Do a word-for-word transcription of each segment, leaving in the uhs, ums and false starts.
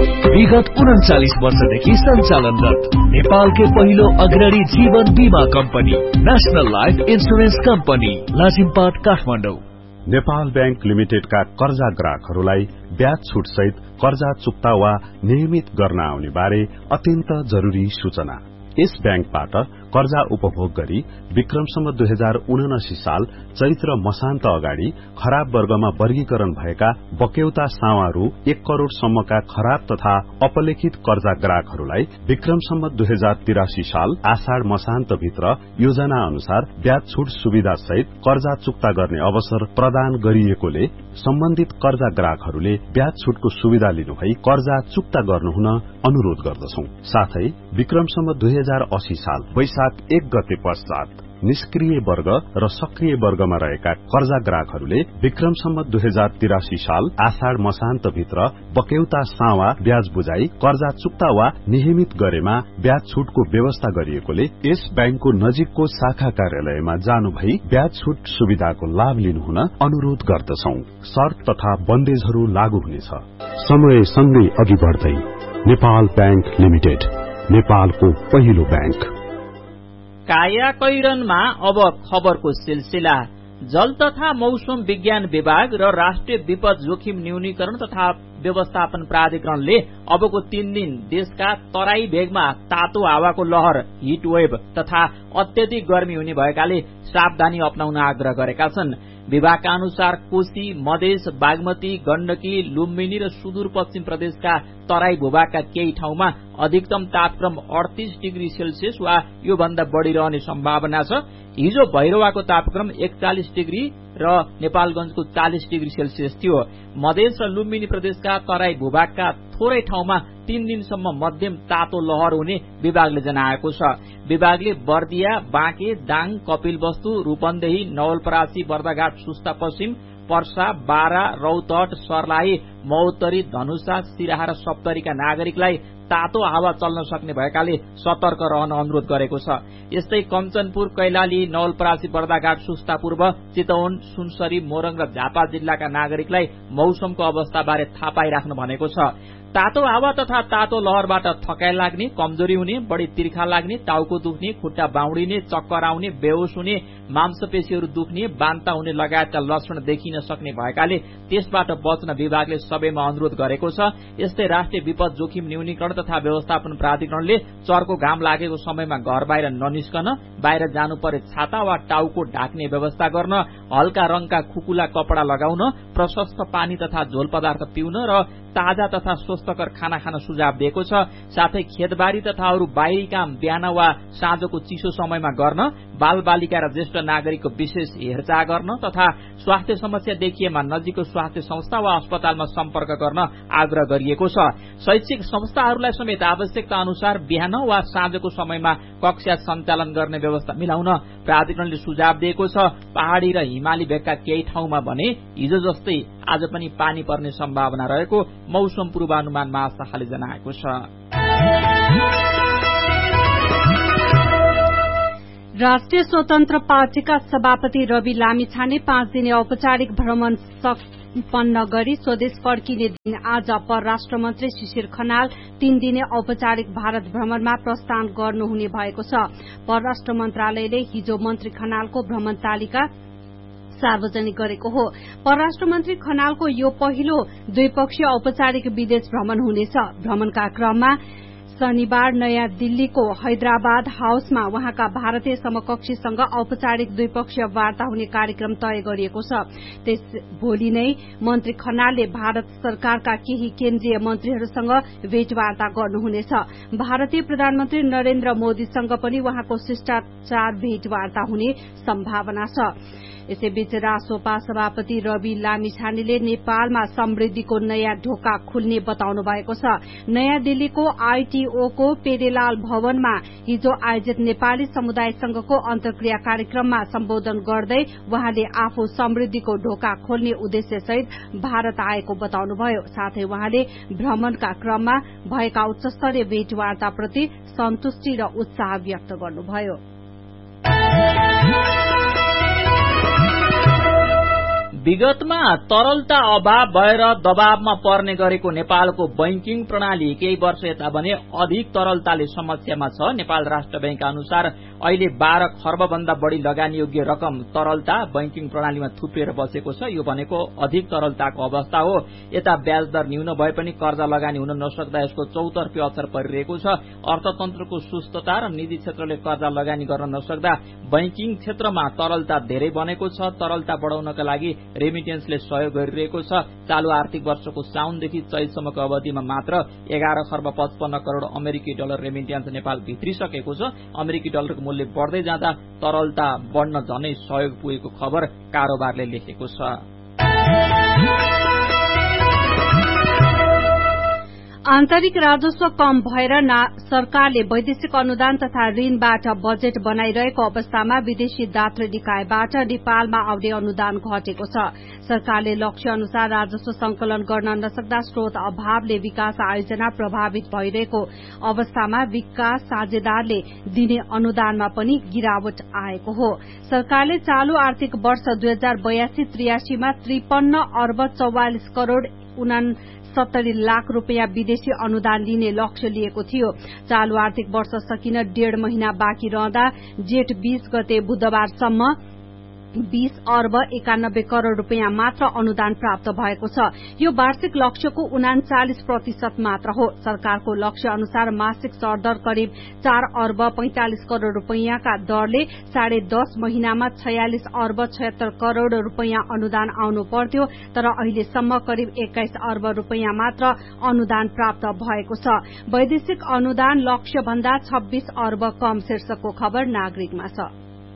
विगत उन्चालीस वर्षदेखि सञ्चालनरत नेपालकै पहिलो अग्रणी जीवन बीमा company national life insurance company Lazimpat Kathmandu. Nepal bank लिमिटेडका कर्जा ग्राहकहरूलाई ब्याज छुट सहित कर्जा चुक्ता वा नियमित गर्न आउने बारे अत्यन्त जरूरी सूचना। यस बैंकबाट कर्जा उपभोग गरी विक्रमसम्म दुई हजार उनासी साल चैत्र मसान्त अगाडि खराब वर्गमा वर्गीकरण भएका बक्यौता सावा रु एक करोड़ सम्मका खराब तथा अपलेखित कर्जा ग्राहकहरूलाई विक्रमसम्म दुई हजार तिरासी साल आषाढ़ मसान्त भित्र योजना अनुसार ब्याज छुट सुविधा सहित कर्जा चुक्ता गर्ने अवसर प्रदान गरिएकोले सम्बन्धित कर्जा ग्राहकहरूले ब्याज छुटको सुविधा लिनुभई कर्जा चुक्ता गर्नुहुन अनुरोध गर्दछौं। साथै विक्रमसम्म दुई हजार अस्सी साल वैशाख एक गते पश्चात निष्क्रिय वर्ग र सक्रिय वर्गमा रहेका कर्जा ग्राहकहरूले विक्रमसम्म दुई हजार तिरासी साल आषाढ़ मसान्त भित्र बक्यौता सावा ब्याज बुझाई कर्जा चुक्ता वा नियमित गरेमा ब्याज छुटको व्यवस्था गरिएकोले यस बैंकको नजिकको शाखा कार्यालयमा जानु भई ब्याज छुट सुविधाको लाभ लिनुहुन अनुरोध गर्दछौं। शर्त तथा बन्देजहरू लागू हुनेछ। समय सँगै अघि बढ्दै नेपाल बैंक लिमिटेड, नेपालको पहिलो बैंक। काया कैरनमा अब खबरको सिलसिला। जल तथा मौसम विज्ञान विभाग र राष्ट्रिय विपद जोखिम न्यूनीकरण तथा व्यवस्थापन प्राधिकरणले अबको तीन दिन देशका तराई भेगमा तातो हावाको लहर, हिट वेभ तथा अत्यधिक गर्मी हुने भएकाले सावधानी अपनाउन आग्रह गरेका छन्। विभागका अनुसार कोशी, मधेस, बागमती, गण्डकी, लुम्बिनी र सुदूरपश्चिम प्रदेशका तराई भूभागका केही ठाउँमा अधिकतम तापक्रम अडतीस डिग्री सेल्सियस वा यो भन्दा बढ़ी रहने सम्भावना छ। हिजो भैरवाको तापक्रम एकचालिस डिग्री र नेपालगंजको चालिस डिग्री सेल्सियस थियो। मधेस र लुम्बिनी प्रदेशका तराई भूभागका थोरै ठाउँमा तीन दिनसम्म मध्यम तातो लहर हुने विभागले जनाएको छ। विभागले बर्दिया, बाँके, दाङ, कपिलवस्तु, रूपन्देही, नवलपरासी, बर्दाघाट, सुस्ता पश्चिम, पर्सा, बारा, रौतहट, सर्लाही, महोत्तरी, धनुषा, सिराहा र सप्तरीका नागरिकलाई तातो हावा चल्न सक्ने भएकाले सतर्क रहन अनुरोध गरेको छ। यस्तै कञ्चनपुर, कैलाली, नवलपरासी, बर्दाघाट, सुस्ता पूर्व, चितवन, सुनसरी, मोरङ र झापा जिल्लाका नागरिकलाई मौसमको अवस्थाबारे थाहा पाइराख्नु भनेको छ। तातो हावा तथा तातो लहरबाट थकाइ लाग्ने, कमजोरी हुने, बढ़ी तिर्खा लाग्ने, टाउको दुख्ने, खुट्टा बाउडिने, चक्कर आउने, बेहोस हुने, मांसपेशीहरू दुख्ने, बान्ता हुने लगायतका लक्षण देखिन सक्ने भएकाले त्यसबाट बच्न विभागले सबैमा अनुरोध गरेको छ। यस्तै राष्ट्रिय विपद जोखिम न्यूनीकरण तथा व्यवस्थापन प्राधिकरणले चर्को घाम लागेको समयमा घर बाहिर ननिस्कन, बाहिर जानु परे छाता वा टाउको ढाक्ने व्यवस्था गर्न, हल्का रंगका खुकुला कपड़ा लगाउन, प्रशस्त पानी तथा झोल पदार्थ पिउन र ताजा तथा स्वस्थकर खाना खान सुझाव दिएको छ। साथै खेतबारी तथा अरू बाहिरी काम बिहान वा साँझको चिसो समयमा गर्न, बाल बालिका र ज्येष्ठ नागरिकको विशेष हेरचाह गर्न तथा स्वास्थ्य समस्या देखिएमा नजिकको स्वास्थ्य संस्था वा अस्पतालमा सम्पर्क गर्न आग्रह गरिएको छ। शैक्षिक संस्थाहरूलाई समेत आवश्यकता अनुसार बिहान वा साँझको समयमा कक्षा सञ्चालन गर्ने व्यवस्था मिलाउन प्राधिकरणले सुझाव दिएको छ। पहाड़ी र हिमाली भेगका केही ठाउँमा भने हिजो जस्तै आज पनि पानी पर्ने सम्भावना रहेको मौसम पूर्वानुमान महाशाखाले जनाएको छ। राष्ट्रिय स्वतन्त्र पार्टीका सभापति रवि लामिछाने पाँच दिने औपचारिक भ्रमण सम्पन्न गरी स्वदेश फर्किने दिन आज परराष्ट्र मन्त्री शिशिर खनाल तीन दिने औपचारिक भारत भ्रमणमा प्रस्थान गर्नुहुने भएको छ। परराष्ट्र मन्त्रालयले हिजो मन्त्री खनालको भ्रमण तालिका सार्वजनिक गरेको हो। परराष्ट्र मन्त्री खनालको यो पहिलो द्विपक्षीय औपचारिक विदेश भ्रमण हुनेछ। भ्रमणका क्रममा शनिबार नयाँ दिल्लीको हैदराबाद हाउसमा वहाँका भारतीय समकक्षीसँग औपचारिक द्विपक्षीय वार्ता हुने कार्यक्रम तय गरिएको छ। त्यस भोलि नै मन्त्री खनालले भारत सरकारका केही केन्द्रीय मन्त्रीहरूसँग भेटवार्ता गर्नुहुनेछ। भारतीय प्रधानमन्त्री नरेन्द्र मोदीसँग पनि वहाँको शिष्टाचार भेटवार्ता हुने सम्भावना छ। यसैबीच रासोपा सभापति रवि लामिछानेले नेपालमा समृद्धिको नयाँ ढोका खुल्ने बताउनु भएको छ। नयाँ दिल्लीको आईटीओको पेरेलाल भवनमा हिजो आयोजित नेपाली समुदाय संघको अन्तर्क्रिया कार्यक्रममा सम्बोधन गर्दै वहाँले आफू समृद्धिको ढोका खोल्ने उद्देश्य सहित भारत आएको बताउनुभयो। साथै वहाँले भ्रमणका क्रममा भएका उच्चस्तरीय भेटवार्ताप्रति सन्तुष्टि र उत्साह व्यक्त गर्नुभयो। विगतमा तरलता अभाव भएर दबावमा पर्ने गरेको नेपालको बैंकिङ प्रणाली केही वर्ष यता भने अधिक तरलताले समस्यामा छ। नेपाल राष्ट्र बैंकका अनुसार अहिले बाह्र खर्ब भन्दा बढ़ी लगानी योग्य रकम तरलता बैंकिङ प्रणालीमा थुप्रिएर बसेको छ। यो भनेको अधिक तरलताको अवस्था हो। यता ब्याज दर न्यून भए पनि कर्जा लगानी हुन नसक्दा यसको चौतर्फी असर परिरहेको छ। अर्थतन्त्रको सुस्तता र निजी क्षेत्रले कर्जा लगानी गर्न नसक्दा बैंकिङ क्षेत्रमा तरलता धेरै बनेको छ। तरलता बढ़ाउनका लागि रेमिटेन्सले सहयोग गरिरहेको छ। चालू आर्थिक वर्षको साउनदेखि चैतसम्मको अवधिमा मात्र एघार खर्ब पचपन्न करोड़ अमेरिकी डलर रेमिटेन्स नेपाल भित्रिसकेको छ। अमेरिकी डलरको मूल्य बढ़दै जाँदा तरलता बढ़न झनै सहयोग पुगेको खबर कारोबारले लेखेको छ। आन्तरिक राजस्व कम भएर सरकारले वैदेशिक अनुदान तथा ऋणबाट बजेट बनाइरहेको अवस्थामा विदेशी दात्री निकायबाट नेपालमा आउने अनुदान घटेको छ। सरकारले लक्ष्य अनुसार राजस्व संकलन गर्न नसक्दा स्रोत अभावले विकास आयोजना प्रभावित भइरहेको अवस्थामा विकास साझेदारले दिने अनुदानमा पनि गिरावट आएको हो। सरकारले चालू आर्थिक वर्ष दुई हजार बयासी त्रियासीमा त्रिपन्न अर्ब चौवालिस करोड़ उना सत्तरी लाख रूपियाँ विदेशी अनुदान लिने लक्ष्य लिएको थियो। चालू आर्थिक वर्ष सकिन डेढ़ महिना बाँकी रहँदा जेठ बीस गते बुधबारसम्म बीस अर्ब एकानब्बे करोड़ रूपियाँ मात्र अनुदान प्राप्त भएको छ। यो वार्षिक लक्ष्यको उनाचालिस प्रतिशत मात्र हो। सरकारको लक्ष्य अनुसार मासिक सरदर करिब चार अर्ब पैंतालिस करोड़ रूपियाँका दरले साढे दस महिनामा छयालिस अर्ब छयत्तर करोड़ रूपियाँ अनुदान आउनु पर्थ्यो, तर अहिलेसम्म करिब एक्काइस अर्ब रूपियाँ मात्र अनुदान प्राप्त भएको छ। वैदेशिक अनुदान लक्ष्य भन्दा छब्बीस अर्ब कम शीर्षकको खबर नागरिकमा छ।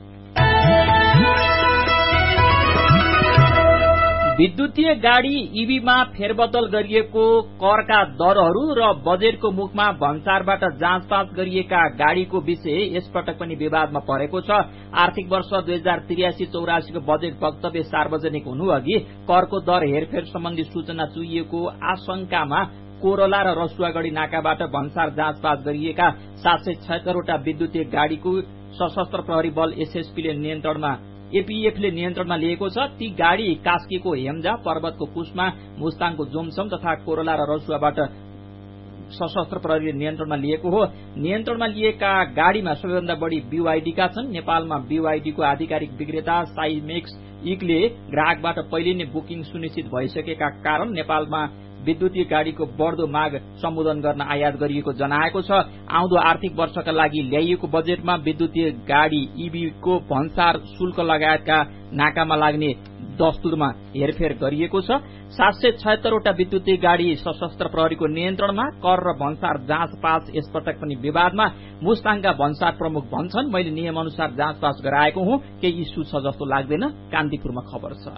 विद्युतीय गाड़ी ईभीमा फेरबदल गरिएको करका दरहरू र बजेटको मुखमा भन्सारबाट जाँचपाँच गरिएका गाड़ीको विषय यसपटक पनि विवादमा परेको छ। आर्थिक वर्ष दुई हजार त्रियासी चौरासीको बजेट वक्तव्य सार्वजनिक हुनु अघि करको दर हेरफेर सम्बन्धी सूचना चुहिएको आशंकामा कोरला र रसुवागढ़ी नाकाबाट भन्सार जाँचपाँच गरिएका सात सय छयत्तरवटा विद्युतीय गाड़ीको सशस्त्र प्रहरी बल एसएसपीले नियन्त्रणमा एपीएफले नियन्त्रणमा लिएको छ। ती गाड़ी कास्कीको हेम्जा, पर्वतको कुस्मा, मुस्ताङको जोमसम तथा कोरला र रसुवाबाट सशस्त्र प्रहरीले नियन्त्रणमा लिएको हो। नियन्त्रणमा लिएका गाड़ीमा सबैभन्दा बढ़ी बीवाईडीका छन्। नेपालमा बीवाईडीको आधिकारिक विक्रेता साइमेक्स इकले ग्राहकबाट पहिले नै बुकिङ सुनिश्चित भइसकेका कारण नेपालमा विद्युतीय गाड़ीको बढ़दो माग सम्बोधन गर्न आयात गरिएको जनाएको छ। आउँदो आर्थिक वर्षका लागि ल्याइएको बजेटमा विद्युतीय गाड़ी ईभीको भन्सार शुल्क लगायतका नाकामा लाग्ने दस्तुरमा हेरफेर गरिएको छ। सात सय छयत्तरवटा विद्युतीय गाड़ी सशस्त्र प्रहरीको नियन्त्रणमा, कर र भन्सार जाँचपाँच यसपटक पनि विवादमा। मुस्ताङका भन्सार प्रमुख भन्छन्, मैले नियम अनुसार जाँचपाँच गराएको हुँ, केही इस्यु छ जस्तो लाग्दैन। कान्तिपुरमा खबर छ।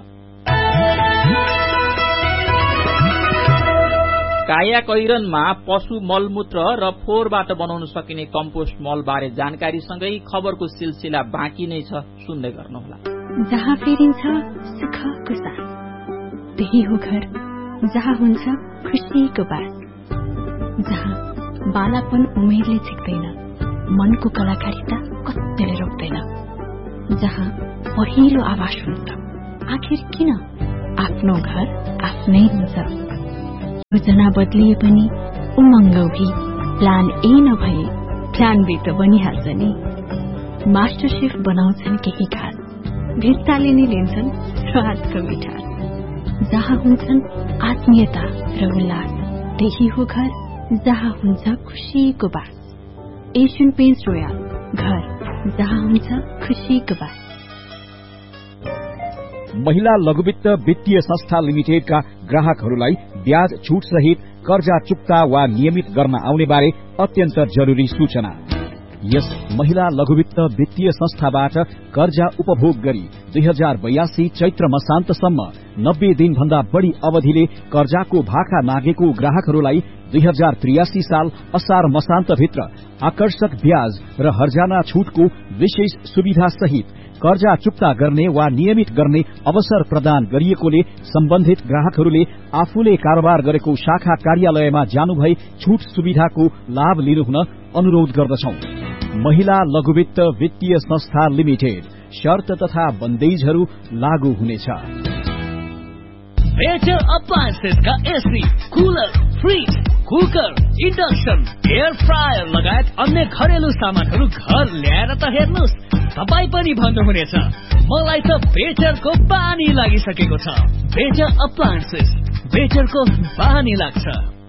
काया कैरनमा पशु मलमूत्र र फोहोरबाट बनाउन सकिने कम्पोस्ट मल बारे जानकारीसँगै खबरको सिलसिला बाँकी नै छ, सुन्दै गर्नुहोला। जहाँ फेरिन्छ सुखको सास, त्यही हो घर जहाँ हुन्छ खुसीको बास, जहाँ बालापन उमेरले झिक्दैन, मनको कलाकारिता कत्तिले रोक्दैन, जहाँ पहिलो आवाज हुन्छ आखिर किन आफ्नो घर आफ्नै हुन्छ। योजना बदलिए पनि उमङ्ग भी प्लान ए नभए प्लान बी त बनिहाल्छ नि। मास्टर शेफ बनाउँछन् केही खास, भित्ताले नै लिन्छन् स्वादको मिठास, जहाँ हुन्छन् आत्मीयता र उल्लास, त्यही हो घर जहाँ हुन्छ खुसीको बास। एशियन पेन्ट्स रोयल, घर जहाँ हुन्छ खुसीको बास। महिला लघुवित्त वित्तीय संस्था लिमिटेडका ग्राहकहरूलाई ब्याज छूट सहित कर्जा चुक्ता वा नियमित गर्न आउने बारे अत्यन्त जरूरी सूचना। यस महिला लघुवित्त वित्तीय संस्थाबाट कर्जा उपभोग गरी दुई हजार बयासी चैत्र मसान्तसम्म नब्बे दिन भन्दा बढ़ी अवधिले कर्जाको भाका मागेको ग्राहकहरूलाई दुई हजार त्रियासी साल असार मसान्तभित्र आकर्षक ब्याज र हर्जाना छूटको विशेष सुविधा सहित कर्जा चुक्ता गर्ने वा नियमित गर्ने अवसर प्रदान गरिएकोले सम्बन्धित ग्राहकहरूले आफूले कारोबार गरेको शाखा कार्यालयमा जानुभई छूट सुविधाको लाभ लिनुहुन अनुरोध गर्दछौं। महिला लघुवित्त वित्तीय संस्था लिमिटेड, शर्त तथा बन्देजहरू लागू हुनेछ। बेटर अप्लायन्सेस का AC, cooler, fridge, cooker, induction, air fryer लगायत अन्य घरेलु सामानहरू घर ल्याएर त हेर्नुहोस्, तपाई पनि भन्नुहुनेछ मलाई त बेटरको बानी लागिसकेको छ। बेटर अप्लायन्सेस, बेटरको बानी लाग्छ।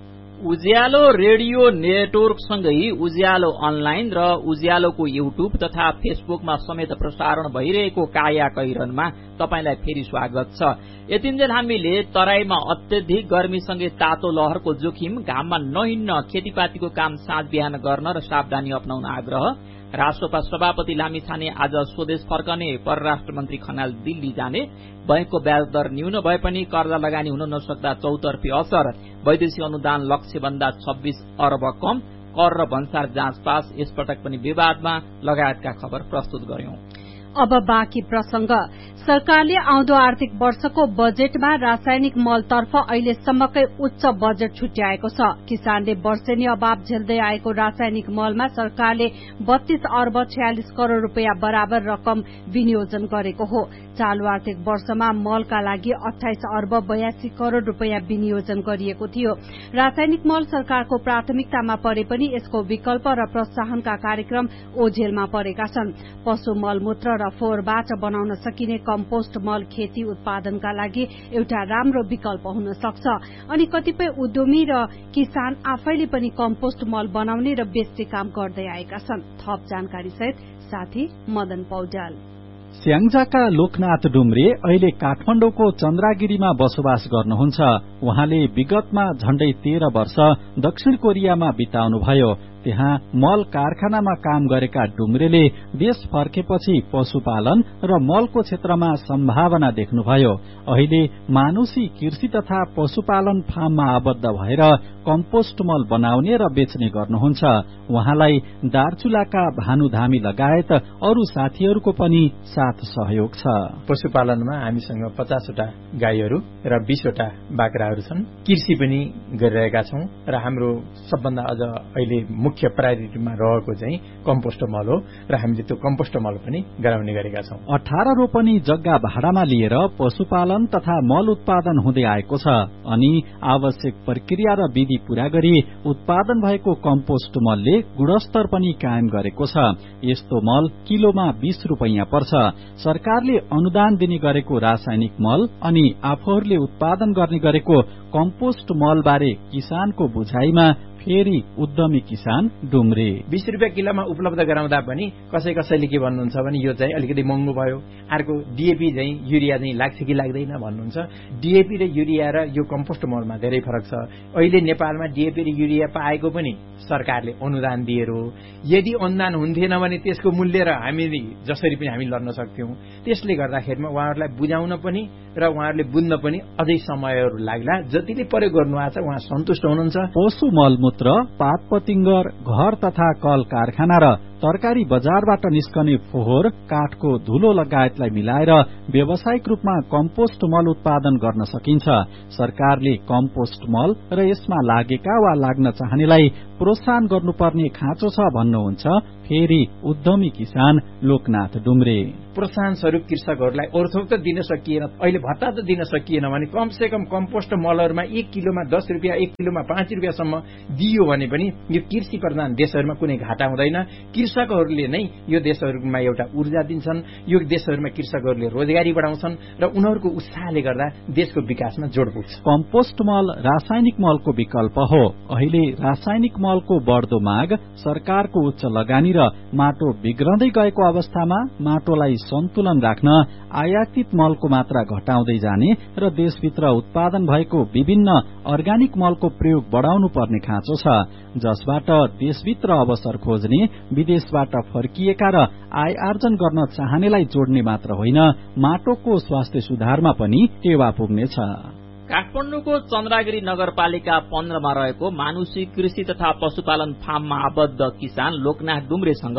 उज्यालो रेडियो नेटवर्क सँगै उज्यालो अनलाइन र उज्यालोको युट्युब तथा फेसबुकमा समेत प्रसारण भइरहेको काया कैरनमा तपाईलाई फेरि स्वागत छ। यतिन्जेल हामीले तराईमा अत्यधिक गर्मीसँगै तातो लहरको जोखिम, घाममा नहिन्न, खेतीपातीको काम साँझ बिहान गर्न र सावधानी अपनाउन आग्रह, राष्ट्रपा सभापति लामिछाने आज स्वदेश फर्कने, परराष्ट्र मन्त्री खनाल दिल्ली जाने, बैंकको ब्याज दर न्यून भए पनि कर्जा लगानी हुन नसक्दा चौतर्फी असर, वैदेशिक अनुदान लक्ष्य भन्दा छब्बीस अर्ब कम, कर र भन्सार जाँच पास, यसपटक पनि विवादमा लगायतका खबर प्रस्तुत गर्यौं। अब बाँकी प्रसंग। सरकारले आउँदो आर्थिक वर्षको बजेटमा रासायनिक मलतर्फ अहिलेसम्मकै उच्च बजेट छुट्याएको छ। किसानले वर्षेनी अभाव झेल्दै आएको रासायनिक मलमा सरकारले बत्तीस अर्ब छयालिस करोड़ रूपियाँ बराबर रकम विनियोजन गरेको हो। चालू आर्थिक वर्षमा मलका लागि अठाइस अर्ब बयासी करोड़ रूपियाँ विनियोजन गरिएको थियो। रासायनिक मल सरकारको प्राथमिकतामा परे पनि यसको विकल्प र प्रोत्साहनका कार्यक्रम ओझेलमा परेका छन्। पशु मलमूत्र र फोहोरबाट बनाउन सकिने कम्पोस्ट मल खेती उत्पादनका लागि एउटा राम्रो विकल्प हुन सक्छ। अनि कतिपय उद्यमी र किसान आफैले पनि कम्पोस्ट मल बनाउने र बेच्ने काम गर्दै आएका छन्। थप जानकारी सहित साथी मदन पौड्याल। स्याङ्जाका लोकनाथ डुम्रे अहिले काठमाडौँको चन्द्रागिरीमा बसोबास गर्नुहुन्छ। उहाँले विगतमा झण्डै तेह्र वर्ष दक्षिण कोरियामा बिताउनुभयो। त्यहाँ मल कारखानामा काम गरेका डुम्रेले देश फर्केपछि पशुपालन र मलको क्षेत्रमा सम्भावना देख्नुभयो। अहिले मानुषी कृषि तथा पशुपालन फार्ममा आबद्ध भएर कम्पोस्ट मल बनाउने र बेच्ने गर्नुहुन्छ। उहाँलाई दार्चुलाका भानुधामी लगायत अरू साथीहरूको पनि साथ सहयोग छ। पशुपालनमा हामीसँग पचासवटा गाईहरू र बीसवटा बाख्राहरू छन्। कृषि पनि गरिरहेका छौं र हाम्रो सबभन्दा अझ अहिले मुख्य प्रायोरिटीमा रहेको चाहिँ कम्पोस्ट मल हो र हामीले त्यो कम्पोस्ट मल पनि गराउने गरेका छौं। अठार रोपनी जग्गा भाडामा लिएर पशुपालन तथा मल उत्पादन हुँदै आएको छ। अनि आवश्यक प्रक्रिया र विधि पूरा गरी उत्पादन भएको कम्पोस्ट मलले गुणस्तर पनि कायम गरेको छ। यस्तो मल किलोमा बीस रूपियाँ पर्छ। सरकारले अनुदान दिने गरेको रासायनिक मल अनि आफूहरूले उत्पादन गर्ने गरेको कम्पोस्ट मल बारे किसानको बुझाइमा फेरि उद्यमी किसान डुम्रे। बीस रूपियाँ किलोमा उपलब्ध गराउँदा पनि कसै कसैले के भन्नुहुन्छ भने यो चाहिँ अलिकति महँगो भयो, अर्को डीएपी चाहिँ युरिया चाहिँ लाग्छ कि लाग्दैन भन्नुहुन्छ। डीएपी र युरिया र यो कम्पोस्ट मलमा धेरै फरक छ। अहिले नेपालमा डीएपी र युरिया पाएको पनि सरकारले अनुदान दिएर हो। यदि अनुदान हुन्थेन भने त्यसको मूल्य र हामी जसरी पनि हामी लड्न सक्थ्यौं। त्यसले गर्दाखेरिमा उहाँहरूलाई बुझाउन पनि र उहाँहरूले बुझ्न पनि अझै समयहरू लाग्ला। जतिले प्रयोग गर्नुभएको छ उहाँ सन्तुष्ट हुनुहुन्छ। पशु मलमूत्र, पात पतिंगर, घर तथा कल कारखाना र तरकारी बजारबाट निस्कने फोहोर, काठको धुलो लगायतलाई मिलाएर व्यावसायिक रूपमा कम्पोस्ट मल उत्पादन गर्न सकिन्छ। सरकारले कम्पोस्ट मल र यसमा लागेका वा लाग्न चाहनेलाई प्रोत्साहन गर्नुपर्ने खाँचो छ भन्नुहुन्छ फेरि उद्यमी किसान लोकनाथ डुम्रे। प्रोत्साहन स्वरूप कृषकहरूलाई अर्थोक्त दिन सकिएन, अहिले भत्ता त दिन सकिएन भने कमसे कम कम्पोस्ट मलहरूमा एक किलोमा दस रुपियाँ, एक किलोमा पाँच रुपियाँसम्म दियो भने पनि यो कृषि प्रधान देशहरूमा कुनै घाटा हुँदैन। कृषकहरूले नै यो देशहरूमा एउटा ऊर्जा दिन्छन्, यो देशहरूमा कृषकहरूले रोजगारी बढाउँछन् र उनीहरूको उत्साहले गर्दा देशको विकासमा जोड पुग्छ। कम्पोस्ट मल रासायनिक मलको विकल्प हो। अहिले रासायनिक मलको बढ्दो माग, सरकारको उच्च लगानी र माटो बिग्रँदै गएको अवस्थामा माटोलाई सन्तुलन राख्न आयातित मलको मात्रा घटाउँदै जाने र देशभित्र उत्पादन भएको विभिन्न अर्ग्यानिक मलको प्रयोग बढाउनु पर्ने खाँचो छ, जसबाट देशभित्र अवसर खोज्ने, विदेशबाट फर्किएका र आय आर्जन गर्न चाहनेलाई जोड्ने मात्र होइन, माटोको स्वास्थ्य सुधारमा पनि टेवा पुग्नेछ। काठमाडौँको चन्द्रागिरी नगरपालिका पन्ध्रमा रहेको मानुषी कृषि तथा पशुपालन फार्ममा आबद्ध किसान लोकनाथ डुम्रेसँग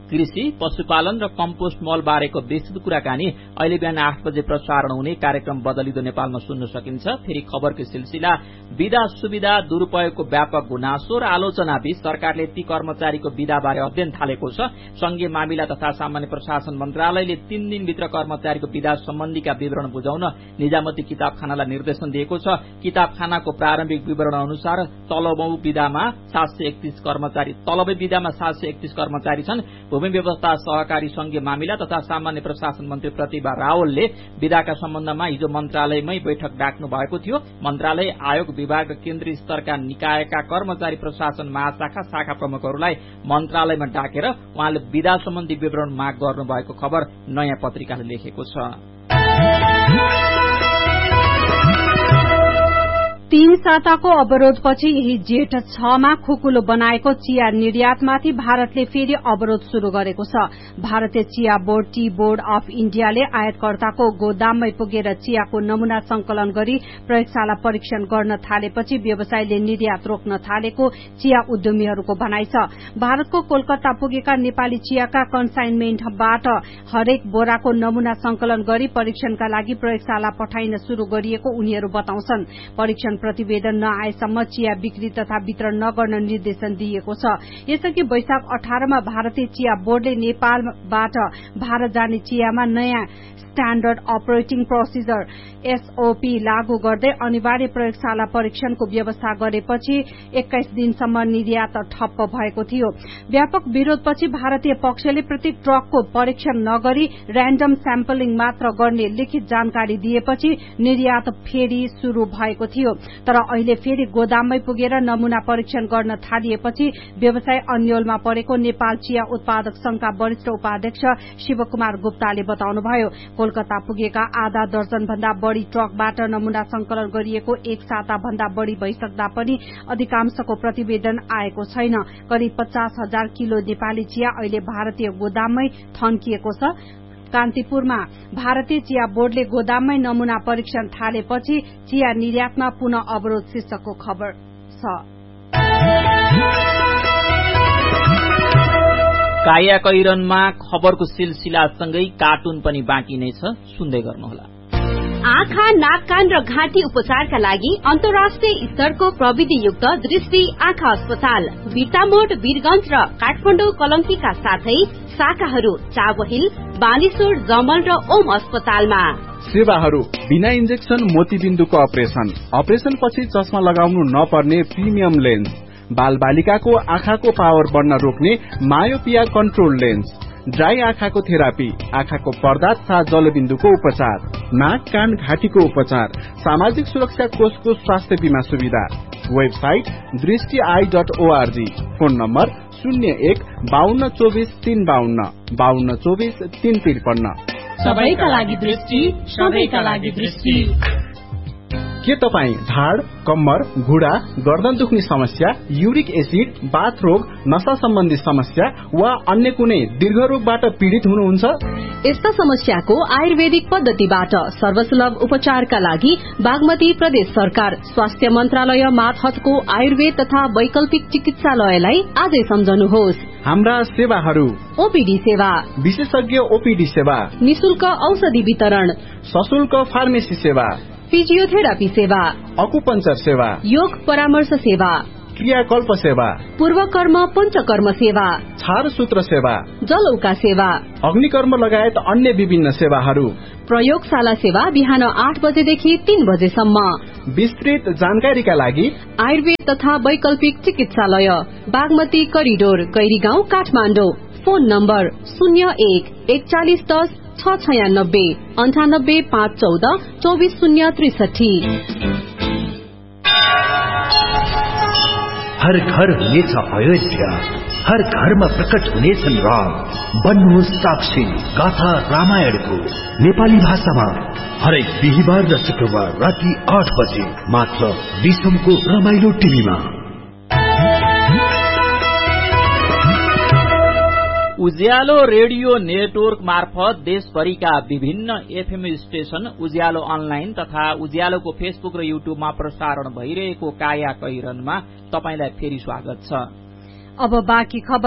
कृषि, पशुपालन र कम्पोस्ट मल बारेको विस्तृत कुराकानी अहिले बिहान आठ बजे प्रसारण हुने कार्यक्रम बदलिदो नेपालमा सुन्न सकिन्छ। फेरि खबरको सिलसिला विधा सुविधा दुरूपयोगको व्यापक गुनासो र आलोचना बीच सरकारले ती कर्मचारीको विधाबारे अध्ययन थालेको छ। संघीय मामिला तथा सामान्य प्रशासन मन्त्रालयले तीन दिनभित्र कर्मचारीको विधा सम्बन्धीका विवरण बुझाउन निजामती किताबखानालाई निर्देशन दिएको छ। किताबखानाको प्रारम्भिक विवरण अनुसार तलबौ विधामा सात सय एकतीस कर्मचारी तलबै विधामा सात सय एकतीस कर्मचारी छन्। भूमि व्यवस्था सहकारी संघीय मामिला तथा सामान्य प्रशासन मन्त्री प्रतिभा रावलले विधाका सम्बन्धमा हिजो मन्त्रालयमै बैठक डाक्नु भएको थियो। मन्त्रालय, आयोग, विभाग र केन्द्रीय स्तरका निकायका कर्मचारी प्रशासन महाशाखा शाखा प्रमुखहरूलाई मन्त्रालयमा डाकेर उहाँले विधा सम्बन्धी विवरण माग गर्नुभएको खबर नयाँ पत्रिकाले लेखेको छ। तीन साताको अवरोधपछि यही जेठ छमा खुकुलो बनाएको चिया निर्यातमाथि भारतले फेरि अवरोध शुरू गरेको छ। भारतीय चिया बोर्ड टी बोर्ड अफ इण्डियाले आयातकर्ताको गोदाममै पुगेर चियाको नमूना संकलन गरी प्रयोगशाला परीक्षण गर्न थालेपछि व्यवसायले निर्यात रोक्न थालेको चिया उद्यमीहरूको भनाइ छ। भारतको कोलकाता पुगेका नेपाली चियाका कन्साइनमेन्टबाट हरेक बोराको नमूना संकलन गरी परीक्षणका लागि प्रयोगशाला पठाइन शुरू गरिएको उनीहरू बताउँछन्। परीक्षण प्रतिवेदन नआएसम्म चिया बिक्री तथा वितरण नगर्न निर्देशन दिएको छ। यसअघि वैशाख अठारमा भारतीय चिया बोर्डले नेपालबाट भारत जाने चियामा नयाँ स्ट्याण्डर्ड अपरेटिङ प्रोसिजर एसओपी लागू गर्दै अनिवार्य प्रयोगशाला परीक्षणको व्यवस्था गरेपछि एक्काइस दिनसम्म निर्यात ठप्प भएको थियो। व्यापक विरोधपछि भारतीय पक्षले प्रत्येक ट्रकको परीक्षण नगरी र्यान्डम स्याम्पलिङ मात्र गर्ने लिखित जानकारी दिएपछि निर्यात फेरि शुरू भएको थियो। तर अहिले फेरि गोदाममै पुगेर नमूना परीक्षण गर्न थालिएपछि व्यवसाय अन्योलमा परेको नेपाल चिया उत्पादक संघका वरिष्ठ उपाध्यक्ष शिवकुमार गुप्ताले बताउनुभयो। कोलकाता पुगेका आधा दर्जन भन्दा बढ़ी ट्रकबाट नमूना संकलन गरिएको एक साता भन्दा बढ़ी भइसक्दा पनि अधिकांशको प्रतिवेदन आएको छैन। करिब पचास हजार किलो नेपाली चिया अहिले भारतीय गोदाममै थन्किएको छ। कान्तिपुरमा भारतीय चिया बोर्डले गोदाममै नमूना परीक्षण थालेपछि चिया निर्यातमा पुनः अवरोध शीर्षकको खबर छ। काया कैरनमा खबरको सिलसिलासँगै कार्टुन पनि बाँकी नै छ, सुन्दै गर्नुहोला। आँखा, नाक, कान र घाँटी उपचारका लागि अन्तर्राष्ट्रिय स्तरको प्रविधियुक्त दृष्टि आँखा अस्पताल बिर्तामोड, वीरगंज र काठमाडौँ कलङ्कीका साथै शाखाहरू चाबहिल, बानेश्वर, जमल र ओम अस्पतालमा। सेवाहरू बिना इन्जेक्सन मोतीबिन्दुको अपरेसन, अपरेसन पछि चस्मा लगाउनु नपर्ने प्रिमियम लेन्स, बाल बालिकाको आँखाको पावर बढ्न रोक्ने मायोपिया कन्ट्रोल लेन्स, ड्राई आँखाको थेरापी, आँखाको पर्दा तथा जलबिन्दुको उपचार, नाक, कान, घाँटीको उपचार, सामाजिक सुरक्षा कोषको स्वास्थ्य बीमा सुविधा। वेबसाइट दृष्टि I dot ORG. Phone number शून्य एक बाहन्न चौबिस तीन बाहन्न बाहन्न चौबिस तीन त्रिपन्न। सबैका लागि दृष्टि, सबैका लागि दृष्टि। के तपाई ढाड, कम्मर, घुँडा, गर्दन दुख्ने समस्या, युरिक एसिड, बाथ रोग, नशा सम्बन्धी समस्या वा अन्य कुनै दीर्घ रोगबाट पीड़ित हुनुहुन्छ? यस्ता समस्याको आयुर्वेदिक पद्धतिबाट सर्वसुलभ उपचारका लागि बागमती प्रदेश सरकार स्वास्थ्य मन्त्रालय मातहतको आयुर्वेद तथा वैकल्पिक चिकित्सालयलाई आजै सम्झनुहोस्। हाम्रा सेवाहरू: ओपीडी सेवा, विशेषज्ञ ओपीडी सेवा, निशुल्क औषधि वितरण, सशुल्क फार्मेसी सेवा, फिजियोथेरापी सेवा, अकुपञ्चर सेवा, योग परामर्श सेवा, क्रियाकल्प सेवा, पूर्वकर्म पञ्चकर्म सेवा, छारसूत्र सेवा, जलौका सेवा, अग्निकर्म लगायत अन्य विभिन्न सेवाहरू। प्रयोगशाला सेवा बिहान आठ बजेदेखि तीन बजेसम्म। विस्तृत जानकारीका लागि आयुर्वेद तथा वैकल्पिक चिकित्सालय Bagmati corridor, Gairigaun, Kathmandu. Phone number शून्य एक एकचालिस दस छ छयानब्बे अन्ठानब्बे पाँच चौध चौबिस शून्य त्रिसठी। हर घर हुनेछ अयोध्या, हर घरमा प्रकट हुनेछन् राम। बन्नुहोस् साक्षी गाथा रामायणको नेपाली भाषामा हरेक बिहिबार र शुक्रबार राति आठ बजे मात्र विश्वको रमाइलो टिभीमा। उज्यालो रेडियो नेटवर्क मार्फत देशभरिका विभिन्न एफएम स्टेशन, उज्यालो अनलाइन तथा उज्यालोको फेसबुक र युट्युबमा प्रसारण भइरहेको काया कैरनमा तपाईंलाई फेरि स्वागत छ। अब बाँकी खबर।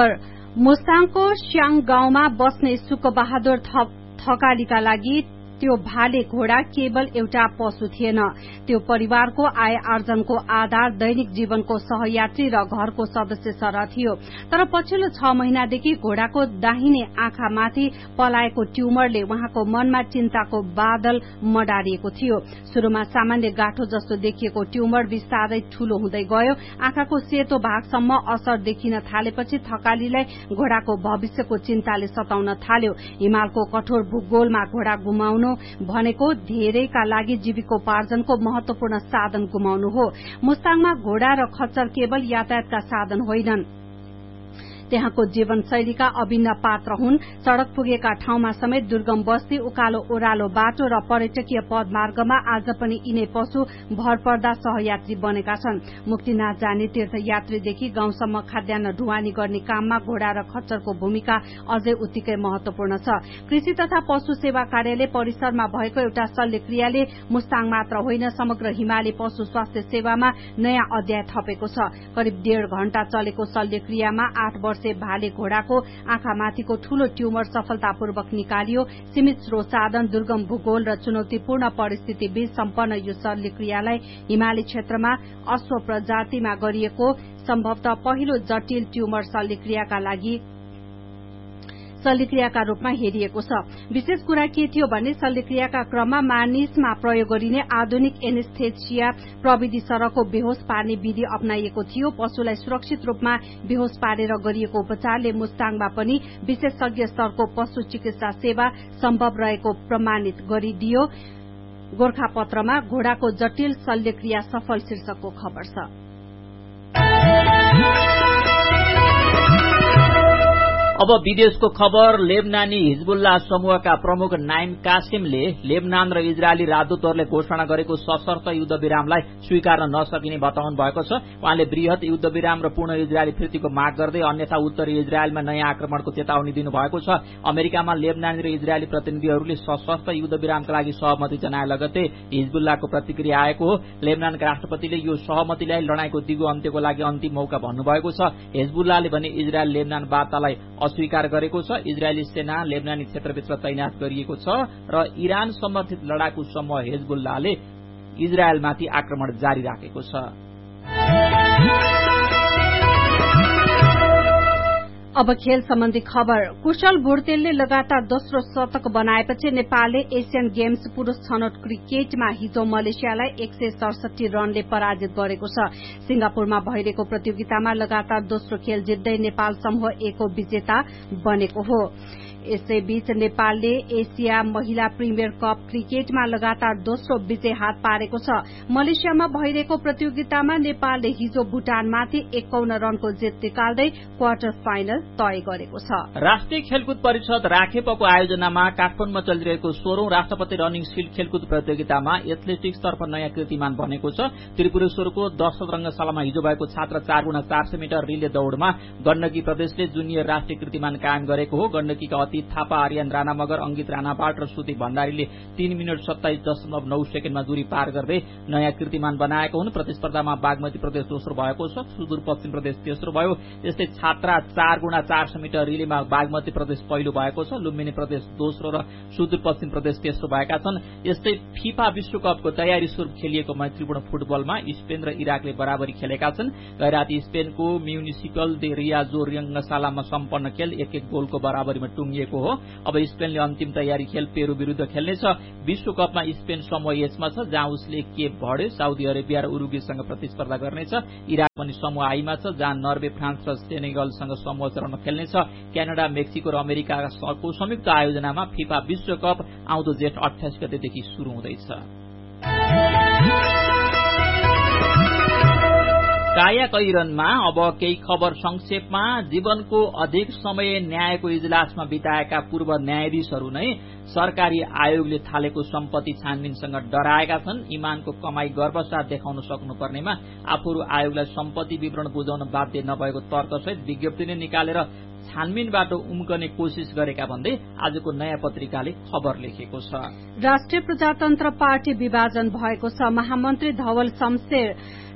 मुस्ताङको स्याङ गाउँमा बस्ने सुकबहादुर थकालीका लागि त्यो भाले घोडा केवल एउटा पशु थिएन, त्यो परिवारको आय आर्जनको आधार, दैनिक जीवनको सहयात्री र घरको सदस्य सरह थियो। तर पछिल्लो छ महिनादेखि घोडाको दाहिने आँखामाथि पलाएको ट्युमरले उहाँको मनमा चिन्ताको बादल मडारिएको थियो। शुरूमा सामान्य गाँठो जस्तो देखिएको ट्युमर बिस्तारै ठूलो हुँदै गयो। आँखाको सेतो भागसम्म असर देखिन थालेपछि थकालीलाई घोडाको भविष्यको चिन्ताले सताउन थाल्यो। हिमालको कठोर भूगोलमा घोडा गुमाउनु भनेको धेरैका लागि जीविकोपार्जनको महत्वपूर्ण साधन गुमाउनु हो। मुस्ताङमा घोडा र खच्चर केवल यातायातका साधन होइनन्, त्यहाँको जीवनशैलीका अभिन्न पात्र हुन्। सड़क पुगेका ठाउँमा समेत दुर्गम बस्ती, उकालो ओह्रालो बाटो र पर्यटकीय पदमार्गमा आज पनि यिनै पशु भरपर्दा सहयात्री बनेका छन्। मुक्तिनाथ जाने तीर्थयात्रीदेखि गाउँसम्म खाद्यान्न ढुवानी गर्ने काममा घोडा र खच्चरको भूमिका अझै उत्तिकै महत्वपूर्ण छ। कृषि तथा पशु सेवा कार्यालय परिसरमा भएको एउटा शल्यक्रियाले मुस्ताङ मात्र होइन, समग्र हिमाली पशु स्वास्थ्य सेवामा नयाँ अध्याय थपेको छ। करिब डेढ़ घण्टा चलेको शल्यक्रियामा आठ वर्ष भाले घोडाको आँखामाथिको ठूलो ट्युमर सफलतापूर्वक निकालियो। सीमित स्रोत साधन, दुर्गम भूगोल र चुनौतीपूर्ण परिस्थिति बीच सम्पन्न यो शल्यक्रियालाई हिमाली क्षेत्रमा अश्व प्रजातिमा गरिएको सम्भवतः पहिलो जटिल ट्युमर शल्यक्रियाका लागि शल्यक्रियाका रूपमा हेरिएको छ। विशेष कुरा के थियो भने शल्यक्रियाका क्रममा मानिसमा प्रयोग गरिने आधुनिक एनेस्थेसिया प्रविधि सरहको बेहोस पार्ने विधि अपनाइएको थियो। पशुलाई सुरक्षित रूपमा बेहोस पारेर गरिएको उपचारले मुस्ताङमा पनि विशेषज्ञ स्तरको पशु चिकित्सा सेवा सम्भव रहेको प्रमाणित गरिदियो। गोर्खापत्रमा घोडाको जटिल शल्यक्रिया सफल शीर्षकको खबर छ। अब विदेशको खबर। लेबनानी हिजबुल्लाह समूहका प्रमुख नाइम कासिमले लेबनान र इजरायली राजदूतहरूले घोषणा गरेको सशर्त युद्ध विरामलाई स्वीकार्न नसकिने बताउनु भएको छ। उहाँले वृहत युद्ध विराम र पूर्ण इजरायली फिर्तीको माग गर्दै अन्यथा उत्तरी इजरायलमा नयाँ आक्रमणको चेतावनी दिनुभएको छ। अमेरिकामा लेबनानी र इजरायली प्रतिनिधिहरूले सशर्त युद्ध विरामका लागि सहमति जनाए लगत्तै हिजबुल्लाहको प्रतिक्रिया आएको हो। लेबनानका राष्ट्रपतिले यो सहमतिलाई लडाईँको दिगो अन्त्यको लागि अन्तिम मौका भन्नुभएको छ। हिजबुल्लाहले भने इजरायल लेबनान वार्तालाई अस्वीकार गरेको छ। इजरायली सेना लेबनानी क्षेत्रभित्र तैनात गरिएको छ र इरान समर्थित लडाकु समूह हिजबुल्लाहले इजरायलमाथि आक्रमण जारी राखेको छ। अब खेल सम्बन्धी खबर। कुशल भुर्तेलले लगातार दोस्रो शतक बनाएपछि नेपालले एसियन गेम्स पुरूष छनौट क्रिकेटमा हिजो मलेसियालाई एक सय सडसठी रनले पराजित गरेको छ। सिंगापुरमा भइरहेको प्रतियोगितामा लगातार दोस्रो खेल जित्दै नेपाल समूह ए को विजेता बनेको हो। यसैबीच नेपालले एसिया महिला प्रिमियर कप क्रिकेटमा लगातार दोस्रो विजय हात पारेको छ। मलेसियामा भइरहेको प्रतियोगितामा नेपालले हिजो भूटानमाथि एकाउन्न रनको जित निकाल्दै क्वार्टर फाइनल तय गरेको छ। राष्ट्रिय खेलकुद परिषद राखेपको आयोजनामा काठमाडौँमा चलिरहेको सोह्रौं राष्ट्रपति रनिङ सिल्ड खेलकुद प्रतियोगितामा एथलेटिक्सतर्फ नयाँ कीर्तिमान बनेको छ। त्रिपुरेश्वरको दशरथ रंगशालामा हिजो भएको छात्र चार गुणा चार सय मिटर रिले दौड़मा गण्डकी प्रदेशले जुनियर राष्ट्रिय कीर्तिमान कायम गरेको हो। गण्डकीका अतीत थापा, आर्यन राणा मगर, अंकित राणापाट र श्रुति भण्डारीले तीन मिनट सत्ताइस दशमलव नौ सेकेण्डमा दूरी पार गर्दै नयाँ कीर्तिमान बनाएको हुन्। प्रतिस्पर्धामा बागमती प्रदेश दोस्रो भएको छ, सुदूरपश्चिम प्रदेश तेस्रो भयो। त्यस्तै छात्रा चार गुणा चार सय मिटर रिलेमा बागमती प्रदेश पहिलो भएको छ, लुम्बिनी प्रदेश दोस्रो र सुदूरपश्चिम प्रदेश तेस्रो भएका छन्। यस्तै फिफा विश्वकपको तयारी स्वरूप खेलिएको मैत्रीपूर्ण फुटबलमा स्पेन र इराकले बराबरी खेलेका छन्। गैराती स्पेनको म्युनिसिपल दे रियाजो रंगशालामा सम्पन्न खेल एक एक गोलको बराबरीमा टुंगिएको हो। अब स्पेनले अन्तिम तयारी खेल पेरू विरूद्ध खेल्नेछ। विश्वकपमा स्पेन समूह एचमा छ, जहाँ उसले केप भर्डे, साउदी अरेबिया र उरुग्वेसँग प्रतिस्पर्धा गर्नेछ। इराक पनि समूह आईमा छ, जहाँ नर्वे, फ्रान्स र सेनेगलसँग समूह चरणमा खेल्नेछ। क्यानाडा, मेक्सिको र अमेरिकाको संयुक्त आयोजनामा फिफा विश्वकप आउँदो जेठ अठाइस गतेदेखि शुरू हुँदैछ। काया कैरनमा अब केही खबर संक्षेपमा। जीवनको अधिक समय न्यायको इजलासमा बिताएका पूर्व न्यायाधीशहरू नै सरकारी आयोगले थालेको सम्पत्ति छानबिनसँग डराएका छन्। इमानको कमाई गर्वसाथ देखाउन सक्नुपर्नेमा आफूहरू आयोगलाई सम्पत्ति विवरण बुझाउन बाध्य नभएको तर्कसहित विज्ञप्ति नै निकालेर छानबिनबाट उम्कने कोशिश गरेका भन्दै आजको नयाँ पत्रिकाले खबर लेखेको छ। राष्ट्रिय प्रजातन्त्र पार्टी विभाजन भएको छ। महामन्त्री धवल शमशेर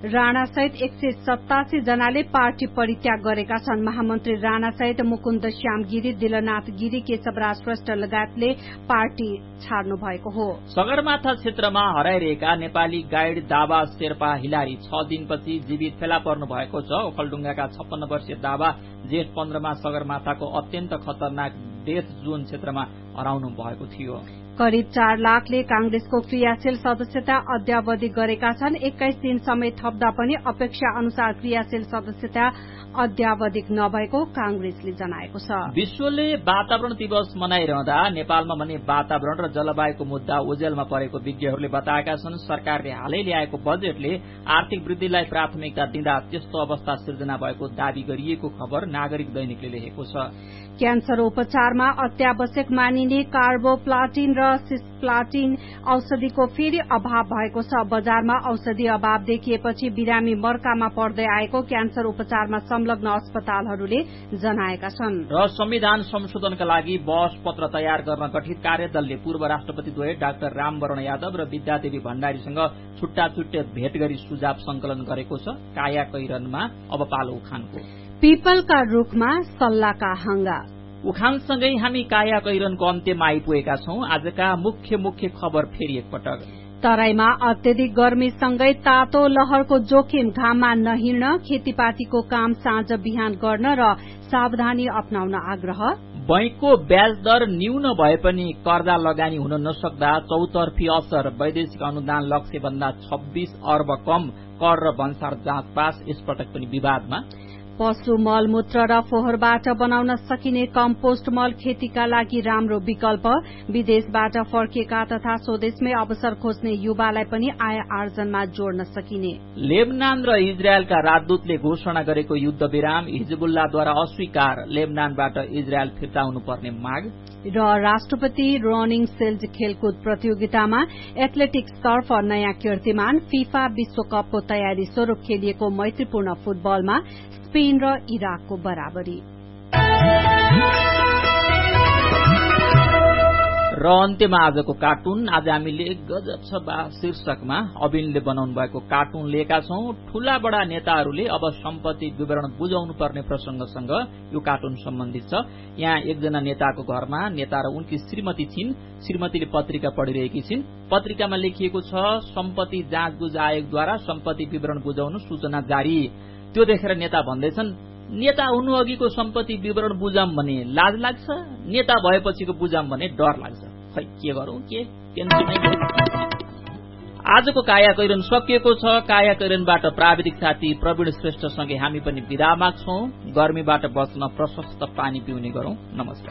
राणा सहित एक सय सतासी जनाले पार्टी परित्याग गरेका छन्। महामन्त्री राणा सहित मुकुन्द श्याम गिरी, दिलनाथ गिरी, केशवराज श्रेष्ठ लगायतले पार्टी छाड्नु भएको हो। सगरमाथा क्षेत्रमा हराइरहेका नेपाली गाइड दावा शेर्पा हिलारी छ दिनपछि जीवित फेला पर्नु भएको छ। ओखलढुङ्गाका छप्पन्न वर्षीय दावा जेठ पन्ध्रमा सगरमाथाको अत्यन्त खतरनाक डेथ जोन क्षेत्रमा हराउनु भएको थियो। करिब चार लाखले कांग्रेसको क्रियाशील सदस्यता अद्यावधि गरेका छन्। एक्काइस दिन समय थप्दा पनि अपेक्षा अनुसार क्रियाशील सदस्यता अद्यावधिक नभएको कांग्रेसले जनाएको छ। विश्वले वातावरण दिवस मनाइरहँदा नेपालमा भने वातावरण र जलवायुको मुद्दा ओझेलमा परेको विज्ञहरूले बताएका छन्। सरकारले हालै ल्याएको बजेटले आर्थिक वृद्धिलाई प्राथमिकता दिँदा त्यस्तो अवस्था सिर्जना भएको दावी गरिएको खबर नागरिक दैनिकले लेखेको छ। क्यान्सर उपचारमा अत्यावश्यक मानिने कार्बोप्लाटिन र सिस्प्लाटिन औषधिको फेरि अभाव भएको छ। बजारमा औषधि अभाव देखिएपछि बिरामी मर्कामा पर्दै आएको क्यान्सर उपचारमा संलग्न अस्पतालहरूले जनाएका छन्। र संविधान संशोधनका लागि बहस पत्र तयार गर्न गठित कार्यदलले पूर्व राष्ट्रपतिद्वय डाक्टर रामवरण यादव र विद्यादेवी भण्डारीसँग छुट्टा छुट्टै भेट गरी सुझाव संकलन गरेको छ। काया कैरनमा अब पालो उखानको। पीपलका रूखमा सल्लाहका हंगा। उखानसँगै हामी काया कैरनको अन्त्यमा आइपुगेका छौं। आजका मुख्य मुख्य खबर फेरि एकपटक। तराईमा अत्यधिक गर्मीसँगै तातो लहरको जोखिम, घाममा नहिँड्न, खेतीपातीको काम साँझ बिहान गर्न र सावधानी अपनाउन आग्रह। बैंकको ब्याज दर न्यून भए पनि कर्जा लगानी हुन नसक्दा चौतर्फी असर, वैदेशिक अनुदान लक्ष्य भन्दा छब्बीस अर्ब कम, कर र भन्सार जाँच पास, यसपटक पनि विवादमा। पशु मलमूत्र र फोहोरबाट बनाउन सकिने कम्पोस्ट मल खेतीका लागि राम्रो विकल्प। विदेशबाट फर्किएका तथा स्वदेशमै अवसर खोज्ने युवालाई पनि आय आर्जनमा जोड्न सकिने। लेबनान र इजरायलका राजदूतले घोषणा गरेको युद्ध विराम हिजबुल्लाद्वारा अस्वीकार, लेबनानबाट इजरायल फिर्ता हुनुपर्ने माग। र राष्ट्रपति रनिङ सेल्ज खेलकुद प्रतियोगितामा एथलेटिक्सतर्फ नयाँ कीर्तिमान। फिफा विश्वकपको तयारी स्वरूप खेलिएको मैत्रीपूर्ण फुटबलमा स्पेन र इराकको बराबरी। र अन्त्यमा आजको कार्टुन। आज हामीले गजब छ बा शीर्षकमा अबिनले बनाउनु भएको कार्टुन लिएका छौं। ठूला बड़ा नेताहरूले अब सम्पत्ति विवरण बुझाउनु पर्ने प्रसंगसँग यो कार्टुन सम्बन्धित छ। यहाँ एकजना नेताको घरमा नेता र उनकी श्रीमती छिन्। श्रीमतीले पत्रिका पढिरहेकी छिन्। पत्रिकामा लेखिएको छ सम्पत्ति जाँचबुझ आयोगद्वारा सम्पत्ति विवरण बुझाउनु सूचना जारी। त्यो देखेर नेता भन्दैछन्, नेता हुनु अघिको सम्पत्ति विवरण बुझाम भने लाज लाग्छ, नेता भएपछिको बुझाम भने डर लाग्छ। खै के गरौं, के टेन्सनै। आजको काया कैरन सकिएको छ। काया कैरनबाट प्राविधिक साथी प्रवीण श्रेष्ठसँगै हामी पनि विदा माग्छौं। गर्मीबाट बच्न प्रशस्त पानी पिउने गरौं। नमस्कार।